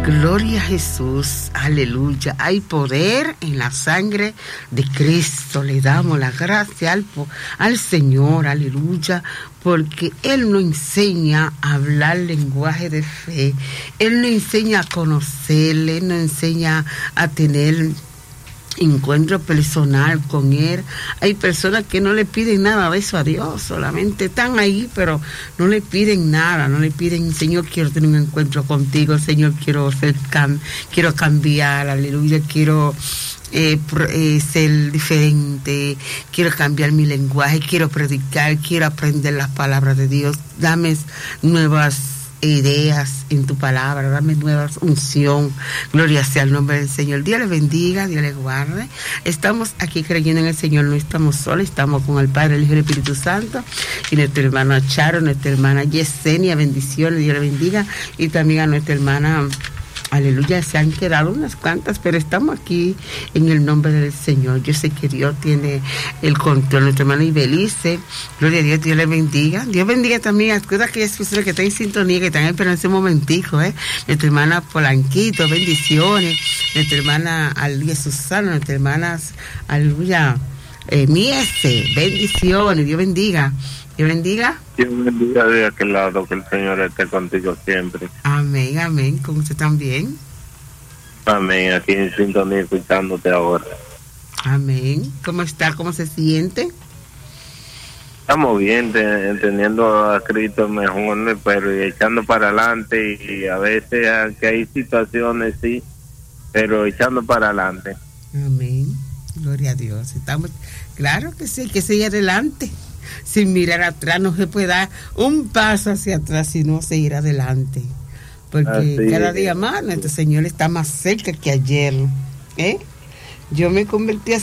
Gloria a Jesús, aleluya. Hay poder en la sangre de Cristo. Le damos la gracia al Señor, aleluya, porque Él nos enseña a hablar lenguaje de fe. Él nos enseña a conocerle, Él nos enseña a tener encuentro personal con Él. Hay personas que no le piden nada de eso a Dios, solamente están ahí, pero no le piden nada, no le piden, Señor, quiero tener un encuentro contigo, Señor, quiero cambiar, aleluya, quiero ser diferente, quiero cambiar mi lenguaje, quiero predicar, quiero aprender las palabras de Dios, dame nuevas ideas en tu palabra, dame nuevas unción. Gloria sea el nombre del Señor. Dios le bendiga, Dios le guarde. Estamos aquí creyendo en el Señor, no estamos solos, estamos con el Padre, el Hijo y el Espíritu Santo, y nuestra hermana Charo, nuestra hermana Yesenia, bendiciones, Dios le bendiga, y también a nuestra hermana, aleluya, se han quedado unas cuantas, pero estamos aquí en el nombre del Señor. Yo sé que Dios tiene el control. Nuestra hermana Ibelice, gloria a Dios, Dios le bendiga. Dios bendiga también a todas aquellas personas que están en sintonía, que están esperando ese momentico, Nuestra hermana Polanquito, bendiciones. Nuestra hermana Alía Susana, nuestra hermana, aleluya, Miese, bendiciones, Dios bendiga. Dios bendiga. Dios bendiga de aquel lado, que el Señor esté contigo siempre. Amén, amén. Con usted también. Amén, aquí en sintonía escuchándote ahora. Amén. ¿Cómo está? ¿Cómo se siente? Estamos bien, entendiendo a Cristo mejor, pero echando para adelante, y a veces aunque hay situaciones, sí, pero echando para adelante. Amén. Gloria a Dios. Estamos, claro que sí, hay que seguir adelante. Sin mirar atrás, no se puede dar un paso hacia atrás, sino seguir adelante. Porque cada día más nuestro Señor está más cerca que ayer. Yo me convertí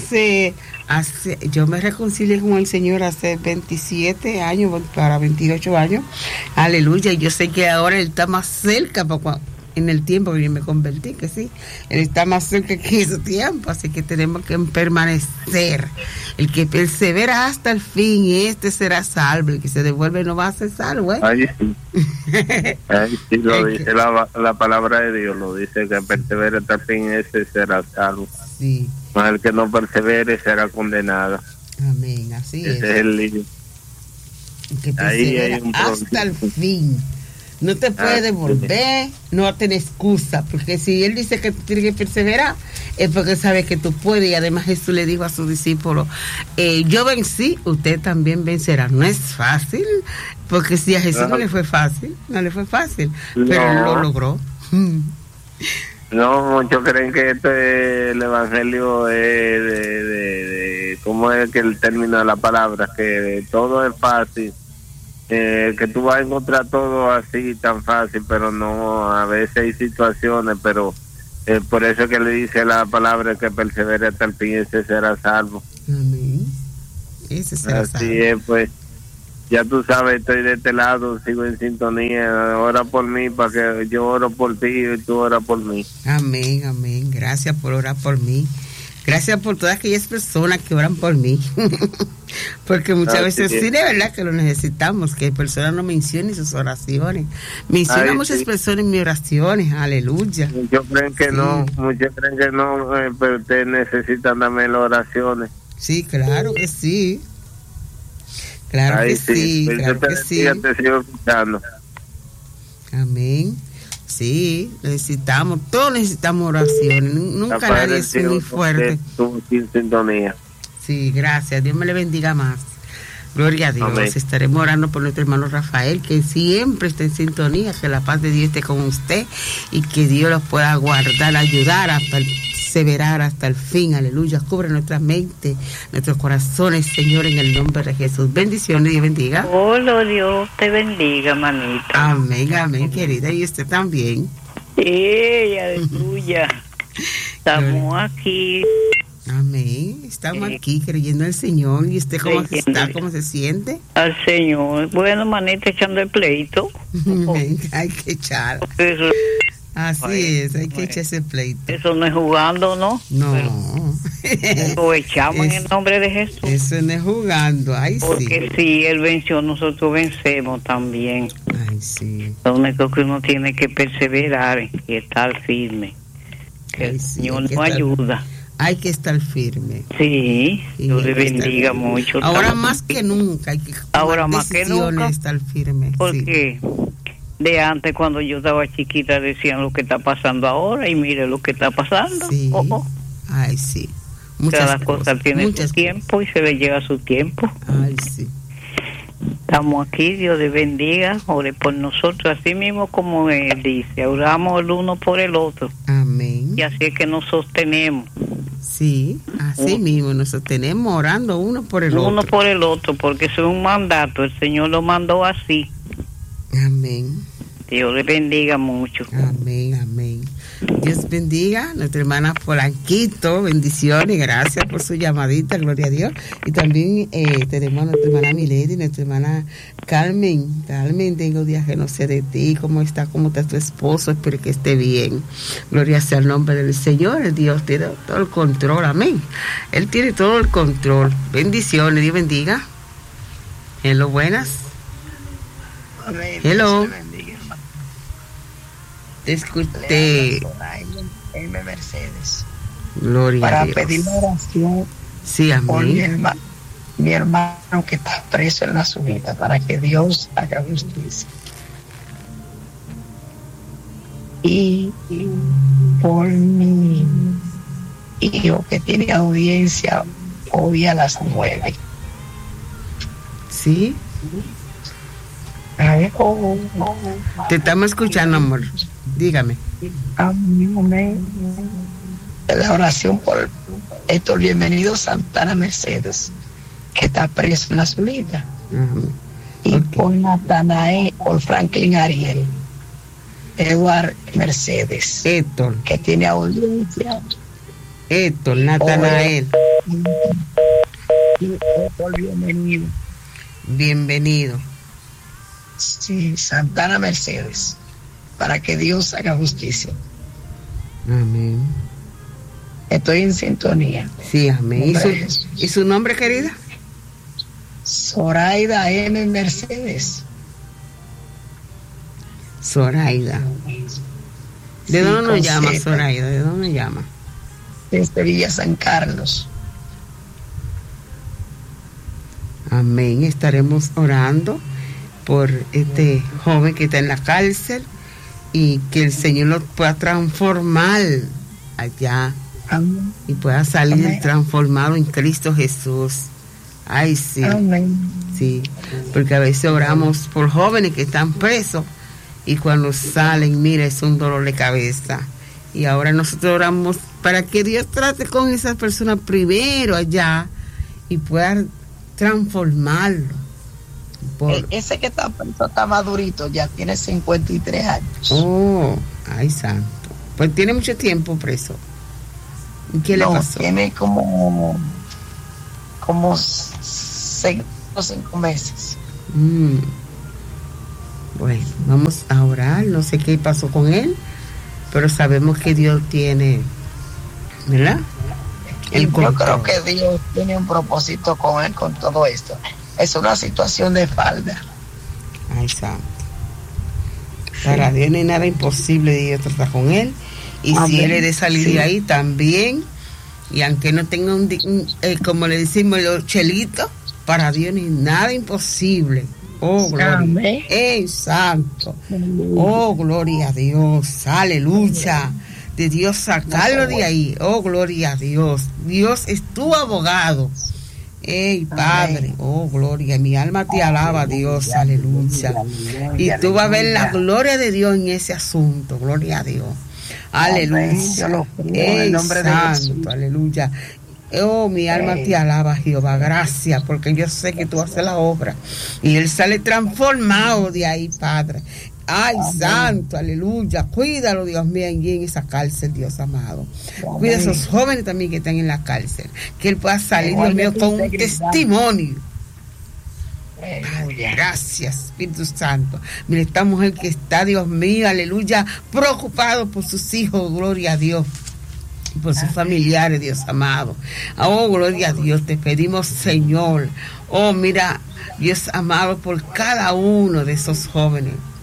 yo me reconcilié con el Señor hace 27 años, para 28 años. Aleluya, y yo sé que ahora Él está más cerca en el tiempo que yo me convertí, que sí, Él está más cerca que ese tiempo, así que tenemos que permanecer. El que persevera hasta el fin, este será salvo. El que se devuelve no va a ser salvo, Ahí sí. Ahí sí lo dice la palabra de Dios, lo dice, que persevera hasta el fin, ese será salvo. Sí. Mas el que no persevere será condenado. Amén, así es. Ese es el lío. El que persevera hasta el fin. No te puede devolver, no tiene excusa, porque si Él dice que tú tienes que perseverar, es porque sabe que tú puedes, y además Jesús le dijo a sus discípulos, yo vencí, usted también vencerá. No es fácil, porque si a Jesús no le fue fácil, pero Él lo logró. No, muchos creen que el evangelio es de ¿cómo es que el término de la palabra? Que todo es fácil. Que tú vas a encontrar todo así tan fácil, pero no, a veces hay situaciones, pero por eso que le dice la palabra que persevere hasta el fin, ese será salvo. Amén. Ese será salvo. Así es, pues, ya tú sabes, estoy de este lado, sigo en sintonía, ora por mí, para que yo oro por ti y tú oras por mí. Amén, amén, gracias por orar por mí. Gracias por todas aquellas personas que oran por mí. Porque muchas veces sí, de verdad que lo necesitamos, que personas no mencionen sus oraciones. Mencionan muchas personas en mis oraciones, aleluya. Muchos creen que no, pero ustedes necesitan también las oraciones. Sí, claro que sí. Claro que sí, pues claro que sí. Te sigo escuchando. Amén. Sí, todos necesitamos oraciones. Nunca nadie es muy fuerte. Sin sintonía. Sí, gracias. Dios me le bendiga más. Gloria a Dios. Amén. Estaremos orando por nuestro hermano Rafael, que siempre está en sintonía, que la paz de Dios esté con usted y que Dios los pueda guardar, ayudar a perseverar hasta el fin. Aleluya. Cubre nuestra mente, nuestros corazones, Señor, en el nombre de Jesús. Bendiciones, Dios bendiga. Hola, Dios te bendiga, manita. Amén, amén, querida. Y usted también. Aleluya. Estamos aquí. Amén. Estamos aquí creyendo en el Señor. ¿Y usted cómo está? ¿Cómo se siente? Al Señor. Bueno, manita, echando el pleito. Hay que echar. Eso, así es, hay que echar ese pleito. Eso no es jugando, ¿no? No. Lo echamos en el nombre de Jesús. Eso no es jugando. Ay, porque sí. si Él venció, nosotros vencemos también. Ay, Ay, sí. Lo único que uno tiene que perseverar y estar firme. Que Ay, el sí, Señor hay que nos estar- ayuda. Hay que estar firme. Sí, Sí, Dios le hay que estar bendiga firme. mucho. Ahora Estamos- más que nunca hay que tomar Ahora más que decisiones, nunca, estar firme. Sí. Porque de antes, cuando yo estaba chiquita, decían lo que está pasando ahora y mire lo que está pasando. Sí. Oh, oh. Ay, sí. Muchas Cada cosa tiene muchas su tiempo y se le llega su tiempo. Ay, sí. Estamos aquí, Dios le bendiga, ore por nosotros, así mismo como Él dice, oramos el uno por el otro, Amén. y así es que nos sostenemos, Sí, así mismo nos sostenemos orando uno por el uno otro. por el otro, porque eso es un mandato, el Señor lo mandó así. Amén. Dios le bendiga mucho. Amén, amén. Dios bendiga a nuestra hermana Polanquito, bendiciones, gracias por su llamadita, gloria a Dios. Y también tenemos a nuestra hermana Milady, nuestra hermana Carmen. Carmen, tengo días que no sé de ti, cómo está tu esposo, espero que esté bien. Gloria sea el nombre del Señor, Dios tiene todo el control, amén. Él tiene todo el control. Bendiciones, Dios bendiga. Hello, buenas. Amén. Hello. Dios le bendiga, hermano. Te escuché. M. Mercedes. Gloria Para a Dios. pedir la oración Sí, por amén. mi hermano que está preso en la subida, para que Dios haga justicia. Y por mi hijo que tiene audiencia hoy a las 9. Sí, te estamos escuchando, amor. Dígame. Amén. La oración por Héctor Bienvenido Santana Mercedes, que está preso en la subida. Amén. Y Ok. por Natanael, por Franklin Ariel, Edward Mercedes, Héctor, que tiene audiencia. Natanael, Y Héctor Bienvenido. bienvenido. Sí, Santana Mercedes, para que Dios haga justicia. Amén. Estoy en sintonía. Sí, amén. Nombre de Jesús. ¿Y su nombre, querida? Zoraida M. Mercedes. Zoraida. ¿De Sí, dónde nos con llama, Z, Zoraida? ¿De dónde nos llama? Desde Villa San Carlos. Amén. Estaremos orando por este joven que está en la cárcel y que el Señor lo pueda transformar allá Amén. y pueda salir Amén. transformado en Cristo Jesús. Ay, sí, Amén. sí, porque a veces oramos por jóvenes que están presos y cuando salen, mira, es un dolor de cabeza. Y ahora nosotros oramos para que Dios trate con esas personas primero allá y pueda transformarlo. Ese que está preso está madurito, ya tiene 53 años. Oh, ay, santo. Pues tiene mucho tiempo preso. ¿Y qué le No, pasó? tiene como 6 o 5 meses. Bueno, vamos a orar. No sé qué pasó con él, pero sabemos que Dios tiene, ¿verdad? Y yo creo que Dios tiene un propósito con él, con todo esto. Es una situación de falda. Ay, santo. Para Dios no hay nada imposible, Dios trata con él. Y Amén. si él es de salir Sí. de ahí también, y aunque no tenga como le decimos los chelitos, para Dios no hay nada imposible. Oh, gloria. Amén. Santo. Oh, gloria a Dios. Aleluya. De Dios sacarlo de ahí. Oh, gloria a Dios. Dios es tu abogado. Ey, Padre. Oh, gloria. Mi alma te alaba, Dios. Aleluya. Y tú vas a ver la gloria de Dios en ese asunto. Gloria a Dios. Aleluya. Yo lo creo en el Ey, nombre de santo. Jesús. Aleluya. Oh, mi alma te alaba, Jehová. Gracias, porque yo sé que tú haces la obra. Y él sale transformado de ahí, Padre. Ay, amén. Santo, aleluya. Cuídalo, Dios mío, allí en esa cárcel, Dios amado. Amén. Cuida a esos jóvenes también que están en la cárcel. Que él pueda salir, Dios mío, con un testimonio. Aleluya. Gracias, Espíritu Santo. Mira, esta mujer que está, Dios mío, aleluya, preocupado por sus hijos, gloria a Dios. Por sus familiares, Dios amado. Oh, gloria a Dios, te pedimos, Señor. Oh, mira, Dios amado, por cada uno de esos jóvenes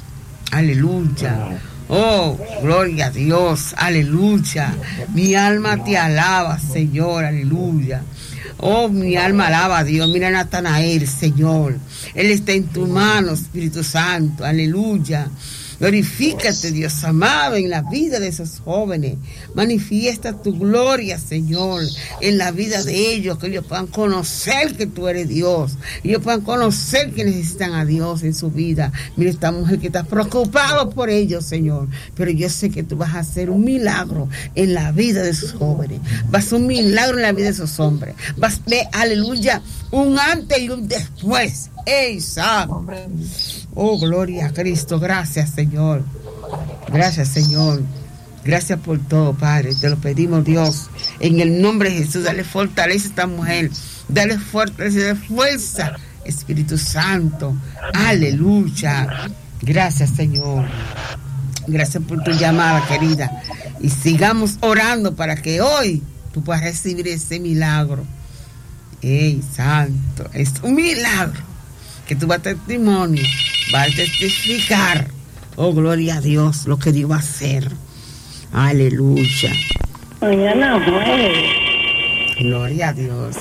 Aleluya. Oh, gloria a Dios. Aleluya. Mi alma te alaba, Señor. Aleluya. Oh, mi alma alaba a Dios. Mira a Natanael, Señor. Él está en tu mano, Espíritu Santo. Aleluya. Glorifícate, Dios amado, en la vida de esos jóvenes. Manifiesta tu gloria, Señor, en la vida de ellos, que ellos puedan conocer que tú eres Dios. Ellos puedan conocer que necesitan a Dios en su vida. Mira esta mujer que está preocupada por ellos, Señor. Pero yo sé que tú vas a hacer un milagro en la vida de esos jóvenes. Vas a hacer un milagro en la vida de esos hombres. Vas a ver, aleluya, un antes y un después. ¡Ey, Sam! Oh, gloria a Cristo. Gracias, Señor. Gracias, Señor. Gracias por todo, Padre. Te lo pedimos, Dios. En el nombre de Jesús, dale fortaleza a esta mujer. Dale fuerza, Espíritu Santo. Aleluya. Gracias, Señor. Gracias por tu llamada, querida. Y sigamos orando para que hoy tú puedas recibir ese milagro. ¡Ey, Santo! Es un milagro. Que tú vas a testimonio, vas a testificar, oh gloria a Dios, lo que Dios va a hacer. Aleluya. Mañana jueves. Gloria a Dios.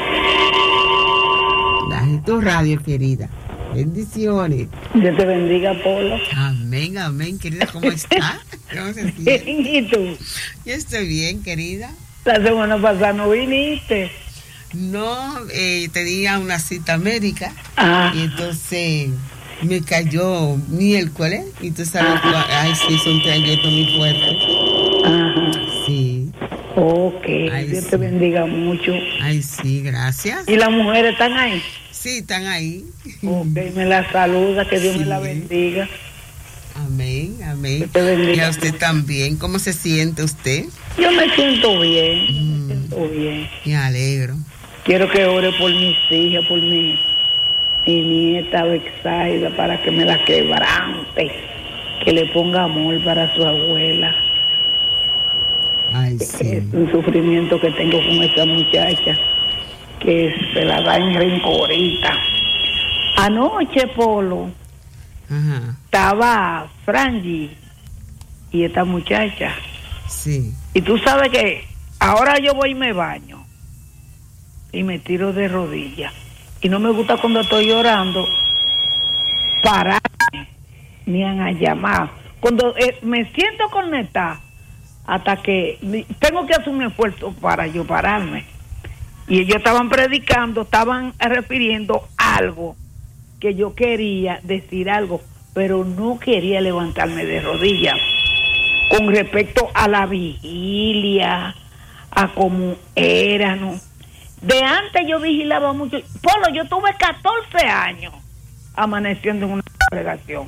Dale tu radio, querida. Bendiciones. Dios te bendiga, Polo. Amén, amén, querida. ¿Cómo estás? ¿Cómo se siente? ¿Y tú? Yo estoy bien, querida. La semana pasada no viniste. No, tenía una cita médica. Y entonces me cayó miércoles y tú sabes, ay, sí, es un trayecto muy fuerte. Ajá. Sí. Ok, ay, Dios sí. te bendiga mucho. Ay, sí, gracias. ¿Y las mujeres están ahí? Sí, están ahí. Ok, me la saluda, que Dios Sí. me la bendiga. Amén, amén. Dios te bendiga. Y a usted también. ¿Cómo se siente usted? Yo me siento bien, me siento bien. Me alegro. Quiero que ore por mis hijas, por mi nieta Bexaida, para que me la quebrante, que le ponga amor para su abuela. Ay, sí. Es un sufrimiento que tengo con esa muchacha, que se la da en rencorita. Anoche, Polo, Ajá. estaba Frangie y esta muchacha. Sí. Y tú sabes que ahora yo voy y me baño y me tiro de rodillas. Y no me gusta cuando estoy llorando pararme ni a llamar. Cuando me siento conectada, hasta que tengo que hacer un esfuerzo para yo pararme. Y ellos estaban predicando, estaban refiriendo algo que yo quería decir algo, pero no quería levantarme de rodillas. Con respecto a la vigilia, a cómo era, ¿no? De antes yo vigilaba mucho. Polo, yo tuve 14 años amaneciendo en una congregación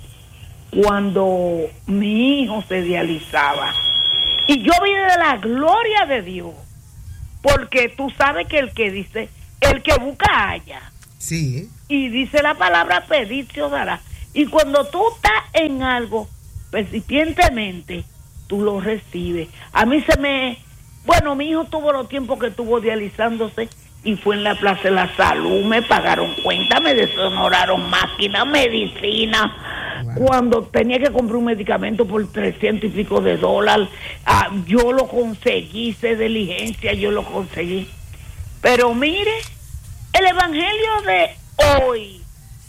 cuando mi hijo se dializaba. Y yo vi de la gloria de Dios, porque tú sabes que el que dice, el que busca halla. Sí. Y dice la palabra pedir se os dará. Y cuando tú estás en algo, persistentemente, tú lo recibes. A mí bueno, mi hijo tuvo los tiempos que estuvo dializándose y fue en la Plaza de la Salud, me pagaron cuenta, me deshonoraron máquina, medicina. Wow. Cuando tenía que comprar un medicamento por 300 y pico de dólares, yo lo conseguí, hice diligencia, yo lo conseguí. Pero mire, el evangelio de hoy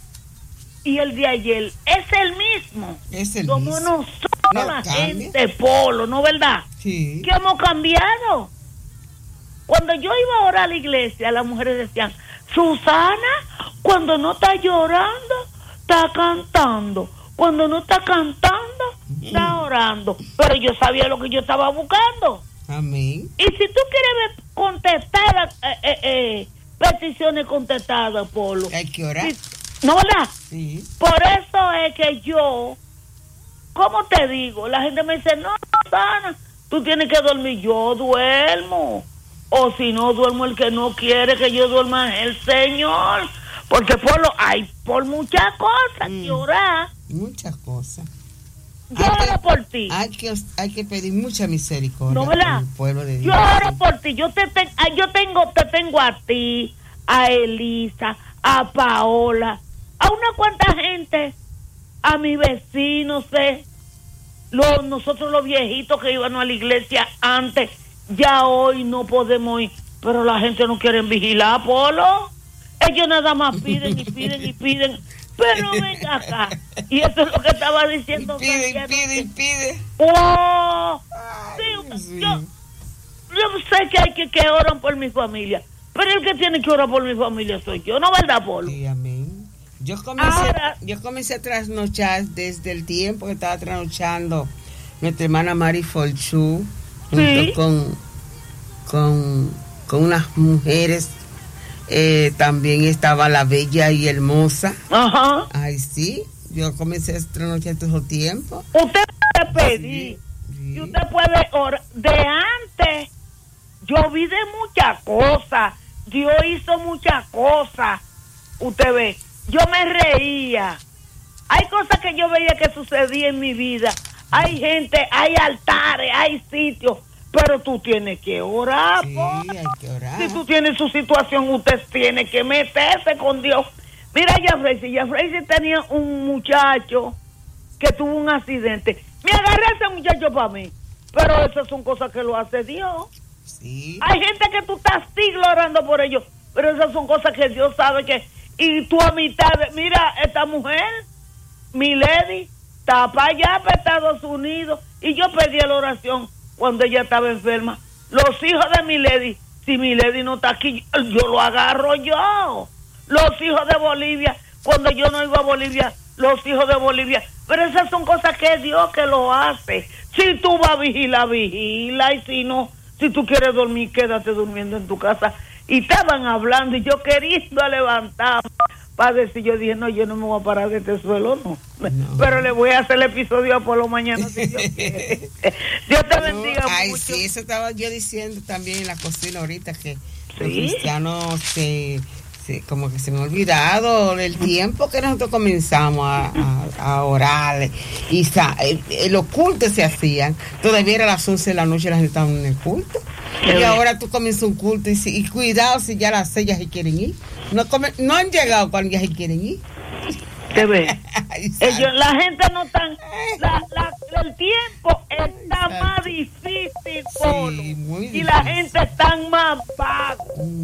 y el de ayer es el mismo. Es el Somos mismo. nosotros, no la cambia. gente, Polo, ¿no verdad? Sí. Que hemos cambiado. Cuando yo iba a orar a la iglesia, las mujeres decían, Susana, cuando no está llorando, está cantando. Cuando no está cantando, está orando. Pero yo sabía lo que yo estaba buscando. Amén. Y si tú quieres ver contestadas, peticiones contestadas, Polo, hay que orar. ¿no verdad? Sí. Por eso es que yo, ¿cómo te digo? La gente me dice, no, Susana, tú tienes que dormir. Yo duermo. O si no duermo, el que no quiere que yo duerma es el Señor. Porque hay por muchas cosas que orar. Muchas cosas. Yo oro por ti. Hay que pedir mucha misericordia. ¿No verdad? Por el pueblo de Dios. Yo oro por ti. Te tengo a ti, a Elisa, a Paola, a una cuanta gente a mis vecinos, nosotros los viejitos que íbamos a la iglesia antes, ya hoy no podemos ir, pero la gente no quiere vigilar, Polo. Ellos nada más piden y piden y piden, pero ven acá. Y eso es lo que estaba diciendo. Pide. ¡Oh! Ay, sí. Yo sé que hay que oran por mi familia, pero el que tiene que orar por mi familia soy yo, ¿no, verdad, Polo? Sí, amén. Yo comencé a trasnochar desde el tiempo que estaba trasnochando nuestra hermana Mari Folchú, junto con unas mujeres. También estaba la bella y hermosa. Ajá. Ay, sí. Yo comencé a trasnochar todo el tiempo. Usted puede pedir. Sí. Y usted puede orar. De antes, yo vi de muchas cosas. Dios hizo muchas cosas. Usted ve. Yo me reía. Hay cosas que yo veía que sucedían en mi vida. Hay gente, hay altares, hay sitios. Pero tú tienes que orar. Sí, hay que orar. Si tú tienes su situación, usted tiene que meterse con Dios. Mira, Jeffrey tenía un muchacho que tuvo un accidente. Me agarré a ese muchacho para mí. Pero esas son cosas que lo hace Dios. Sí. Hay gente que tú estás siglos orando por ellos. Pero esas son cosas que Dios sabe que... Y tu amistad, mira, esta mujer, Milady, está para allá, para Estados Unidos. Y yo pedí la oración cuando ella estaba enferma. Los hijos de Milady, si Milady no está aquí, yo lo agarro yo. Los hijos de Bolivia, cuando yo no iba a Bolivia, los hijos de Bolivia. Pero esas son cosas que es Dios que lo hace. Si tú vas a vigila. Y si no, si tú quieres dormir, quédate durmiendo en tu casa. Y estaban hablando y yo queriendo levantar para decir, yo dije, no, yo no me voy a parar de este suelo, no. Pero le voy a hacer el episodio por la mañana si Dios quiere. Dios te bendiga mucho. Sí, eso estaba yo diciendo también en la cocina ahorita, que los cristianos como que se me ha olvidado el tiempo que nosotros comenzamos a orar y los cultos se hacían, todavía era a las 11 de la noche la gente estaba en el culto. Y ahora tú comienzas un culto y cuidado si ya las 6 ya se quieren ir. No han llegado cuando ya se quieren ir. ¿Te ves? La gente no están... el tiempo está más difícil, Polo. Sí, muy difícil. Y la gente está más vaga.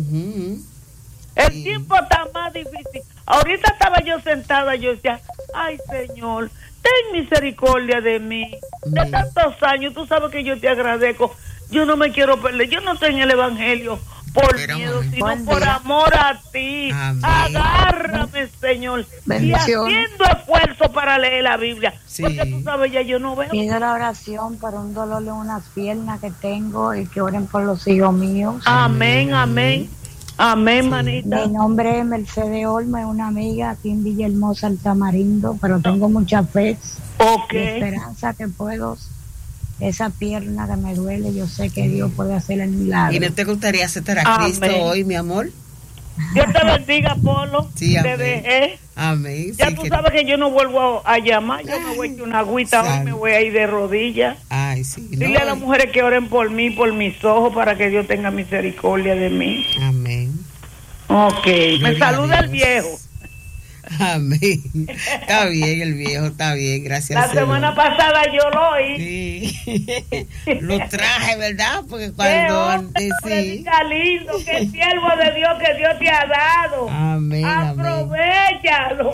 El tiempo está más difícil. Ahorita estaba yo sentada, yo decía, ay, Señor, ten misericordia de mí. De tantos años, tú sabes que yo te agradezco. Yo no me quiero perder. Yo no estoy en el evangelio por miedo, sino por amor a ti. Amén. Agárrame, Señor. Bendición. Y haciendo esfuerzo para leer la Biblia. Sí. Porque tú sabes, ya yo no veo. Pido la oración para un dolor en unas piernas que tengo y que oren por los hijos míos. Amén, amén. Amén, manita. Mi nombre es Mercedes Olma, es una amiga aquí en Villahermosa, el Tamarindo, pero tengo mucha fe y esperanza que puedo. Esa pierna que me duele, yo sé que Dios puede hacer el milagro. ¿Y no te gustaría aceptar a Cristo hoy, mi amor? Dios te bendiga, Polo. Sí, te dejé. Amén. Ya tú sabes que yo no vuelvo a llamar. Yo me voy a echar una agüita hoy, me voy a ir de rodillas. Ay, sí. Dile a las mujeres que oren por mí, por mis ojos, para que Dios tenga misericordia de mí. Amén. Ok. Me saluda el viejo. Amén. Está bien, el viejo, está bien, gracias. La semana pasada yo lo oí. Sí. Lo traje, ¿verdad? Porque cuando sí. Lindo, que siervo de Dios que Dios te ha dado. Amén. Aprovéchalo.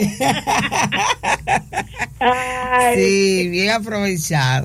Ay. Sí, bien aprovechado.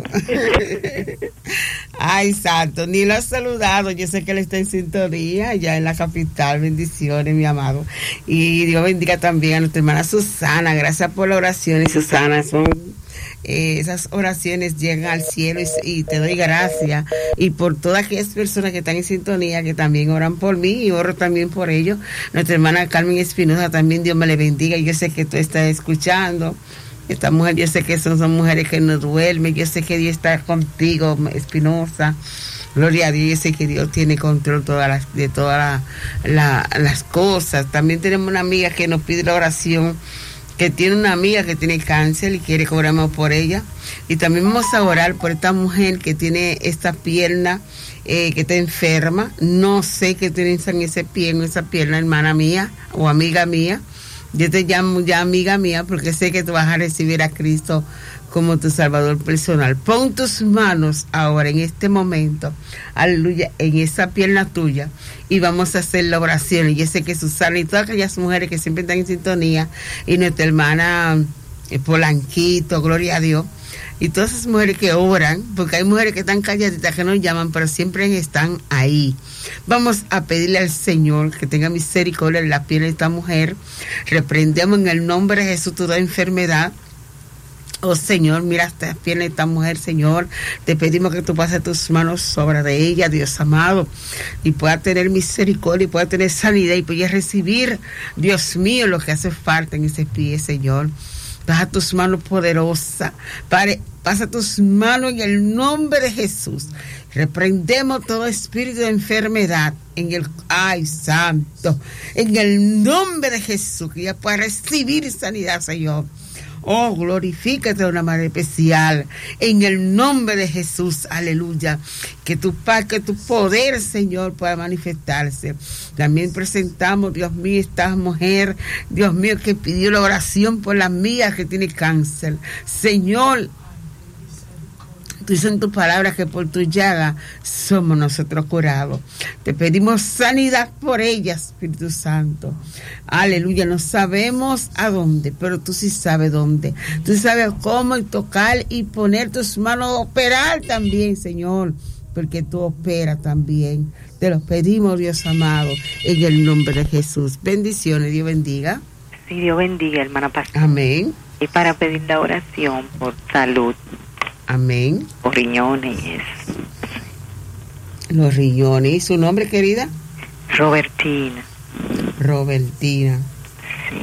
Ay, santo, ni lo has saludado. Yo sé que él está en sintonía ya en la capital. Bendiciones, mi amado. Y Dios bendiga también a nuestra hermana Susana. Gracias por la oración, Susana. Esas oraciones llegan al cielo y te doy gracias. Y por todas aquellas personas que están en sintonía, que también oran por mí y oro también por ellos. Nuestra hermana Carmen Espinosa también, Dios me le bendiga. Yo sé que tú estás escuchando. Esta mujer, yo sé que son mujeres que no duermen. Yo sé que Dios está contigo, Espinosa. Gloria a Dios, yo sé que Dios tiene control de todas las cosas. También tenemos una amiga que nos pide la oración, que tiene una amiga que tiene cáncer y quiere que oremos por ella. Y también vamos a orar por esta mujer que tiene esta pierna, que está enferma. No sé qué tienes en ese pie, en esa pierna, hermana mía o amiga mía. Yo te llamo ya amiga mía porque sé que tú vas a recibir a Cristo como tu Salvador personal. Pon tus manos ahora en este momento, aleluya, en esa pierna tuya y vamos a hacer la oración. Y yo sé que Susana y todas aquellas mujeres que siempre están en sintonía y nuestra hermana Polanquito, gloria a Dios, y todas esas mujeres que oran, porque hay mujeres que están calladitas que no llaman, pero siempre están ahí. Vamos a pedirle al Señor que tenga misericordia de la piel de esta mujer. Reprendemos en el nombre de Jesús toda enfermedad. Oh Señor, mira esta piel de esta mujer, Señor. Te pedimos que tú pases tus manos sobre de ella, Dios amado, y pueda tener misericordia, y pueda tener sanidad, y pueda recibir, Dios mío, lo que hace falta en ese pie, Señor. Pasa tus manos poderosas, Padre, pasa tus manos en el nombre de Jesús. Reprendemos todo espíritu de enfermedad en el, ay santo, en el nombre de Jesús, que ella pueda recibir sanidad, Señor. Oh, glorifícate de una manera especial en el nombre de Jesús, aleluya. Que tu paz, que tu poder, Señor, pueda manifestarse. También presentamos, Dios mío, esta mujer, Dios mío, que pidió la oración por la mía que tiene cáncer. Señor, tú dices en tu palabra que por tu llaga somos nosotros curados. Te pedimos sanidad por ella, Espíritu Santo. Aleluya, no sabemos a dónde, pero tú sí sabes dónde. Tú sabes cómo tocar y poner tus manos, operar también, Señor, porque tú operas también. Te lo pedimos, Dios amado, en el nombre de Jesús. Bendiciones, Dios bendiga. Sí, Dios bendiga, hermana pastora. Amén. Y para pedir la oración por salud. Amén. Por riñones. Los riñones. ¿Y su nombre, querida? Robertina. Robertina. Sí.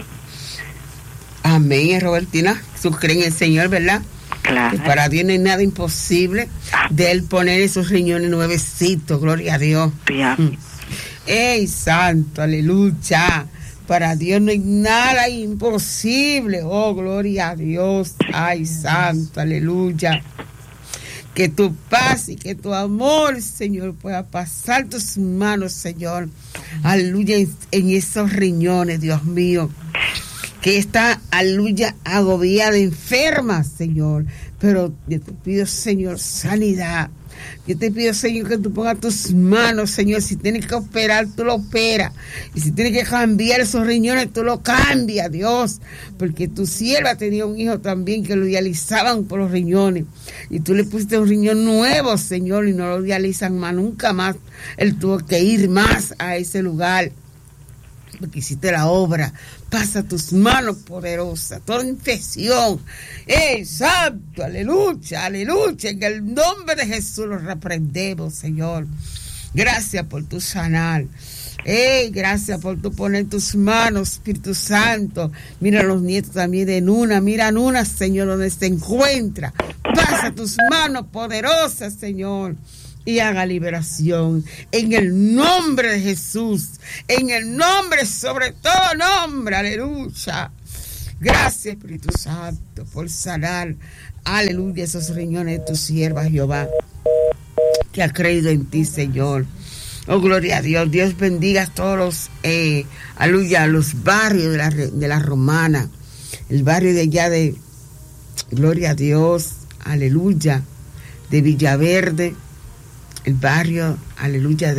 Amén, Robertina. Tú crees en el Señor, ¿verdad? Claro. Que para Dios no hay nada imposible de Él poner esos riñones nuevecitos. Gloria a Dios. Bien. ¡Ey, santo! ¡Aleluya! Para Dios no hay nada imposible. Oh, gloria a Dios. ¡Ay, santo! ¡Aleluya! Que tu paz y que tu amor, Señor, pueda pasar tus manos, Señor. Aleluya, en esos riñones, Dios mío. Que está, aleluya, agobiada, enferma, Señor. Pero yo te pido, Señor, sanidad. Yo te pido, Señor, que tú pongas tus manos, Señor. Si tienes que operar, tú lo operas. Y si tienes que cambiar esos riñones, tú lo cambias, Dios. Porque tu sierva tenía un hijo también que lo dializaban por los riñones. Y tú le pusiste un riñón nuevo, Señor, y no lo dializan más, nunca más. Él tuvo que ir más a ese lugar. Porque hiciste la obra. Pasa tus manos poderosas, toda infección. Santo! ¡Aleluya! ¡Aleluya! En el nombre de Jesús los reprendemos, Señor. Gracias por tu sanar. Gracias por tu poner tus manos, Espíritu Santo. Mira a los nietos también de Nuna. Mira a Nuna, Señor, donde se encuentra. Pasa tus manos poderosas, Señor. Y haga liberación en el nombre de Jesús, en el nombre, sobre todo nombre, aleluya. Gracias, Espíritu Santo, por sanar, aleluya, esos riñones de tu sierva Jehová, que ha creído en ti, Señor. Oh, gloria a Dios. Dios bendiga a todos los, aleluya, los barrios de la Romana, el barrio de allá de, gloria a Dios, aleluya, de Villaverde, el barrio, aleluya,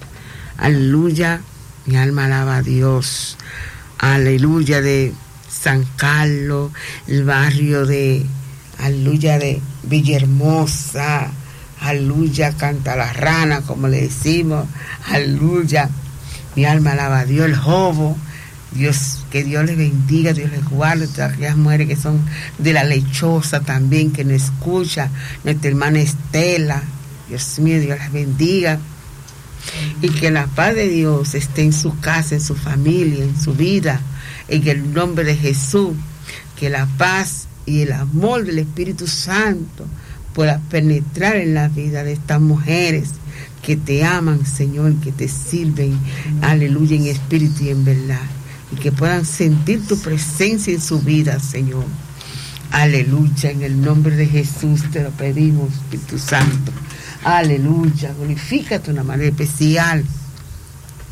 mi alma alaba a Dios, aleluya, de San Carlos, el barrio de, aleluya, de Villahermosa, aleluya, Canta la Rana, como le decimos, aleluya, mi alma alaba a Dios, el Jobo, Dios, que Dios les bendiga, Dios les guarde, todas aquellas mujeres que son de la Lechosa también, que nos escucha, nuestra hermana Estela, Dios mío, Dios las bendiga. Y que la paz de Dios esté en su casa, en su familia, en su vida, en el nombre de Jesús. Que la paz y el amor del Espíritu Santo pueda penetrar en la vida de estas mujeres que te aman, Señor, que te sirven, aleluya, en espíritu y en verdad. Y que puedan sentir tu presencia en su vida, Señor. Aleluya, en el nombre de Jesús te lo pedimos, Espíritu Santo. Aleluya, glorifícate de una manera especial.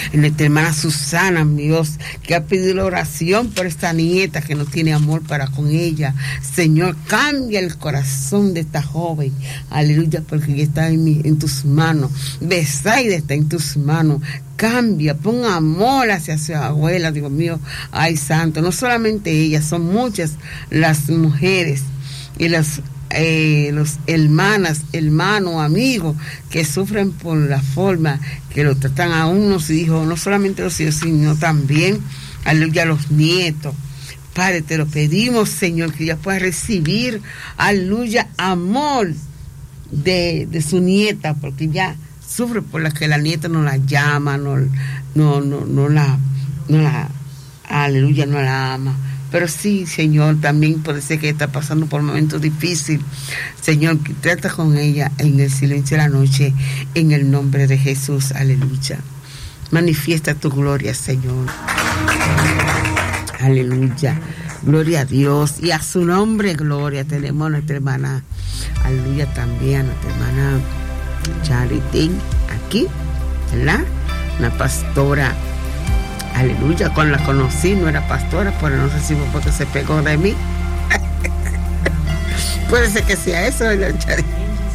en nuestra hermana Susana, mi Dios, que ha pedido la oración por esta nieta que no tiene amor para con ella. Señor, cambia el corazón de esta joven, aleluya, porque está en tus manos. Besaida está en tus manos. Cambia, pon amor hacia su abuela, Dios mío. Ay, santo, no solamente ella, son muchas las mujeres y los hermanos, amigos que sufren por la forma que lo tratan a unos hijos, no solamente los hijos, sino también, aleluya, los nietos. Padre, te lo pedimos, Señor, que ella pueda recibir, aleluya, amor de su nieta, porque ya sufre por la que la nieta no la llama, no la, aleluya, no la ama. Pero sí, Señor, también puede ser que está pasando por momentos difíciles. Señor, que trata con ella en el silencio de la noche, en el nombre de Jesús, aleluya. Manifiesta tu gloria, Señor. Aleluya. Gloria a Dios. Y a su nombre, gloria. Tenemos a nuestra hermana, aleluya, también a nuestra hermana Charity, aquí, ¿verdad? Una pastora, aleluya, cuando la conocí no era pastora, pero no sé si fue porque se pegó de mí. Puede ser que sea eso, ¿verdad, Charity?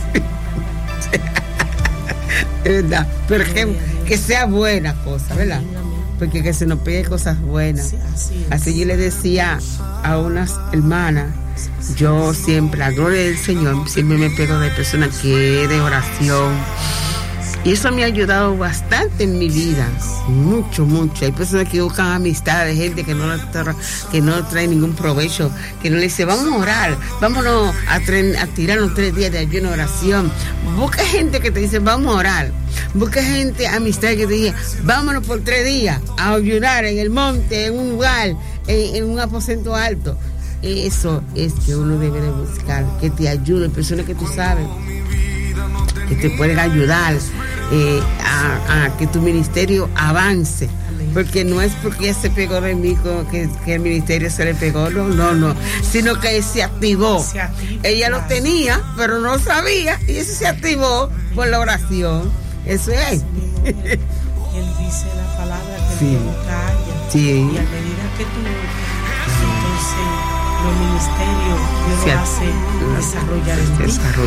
¿Verdad? Pero que sea buena cosa, ¿verdad? Porque que se nos pegue cosas buenas. Así yo le decía a unas hermanas, yo siempre, la gloria del Señor, siempre me pego de personas que de oración. Y eso me ha ayudado bastante en mi vida, mucho. Hay personas que buscan amistad de gente que no trae ningún provecho, que no le dice, vamos a orar, vámonos a tirarnos 3 días de ayuno, oración. Busca gente que te dice, vamos a orar. Busca gente, amistad que te diga, vámonos por 3 días a ayunar en el monte, en un lugar, en un aposento alto. Eso es que uno debe de buscar, que te ayude, personas que tú sabes que te pueden ayudar a que tu ministerio avance, porque no es porque ella se pegó de mí que el ministerio se le pegó, no, sino que se activó. Ella lo tenía, pero no sabía, y eso se activó por la oración. Eso es. Él dice la palabra que sí. no calla. Sí. Y a medida que tú entonces los ministerios Dios lo hace desarrollar en ti.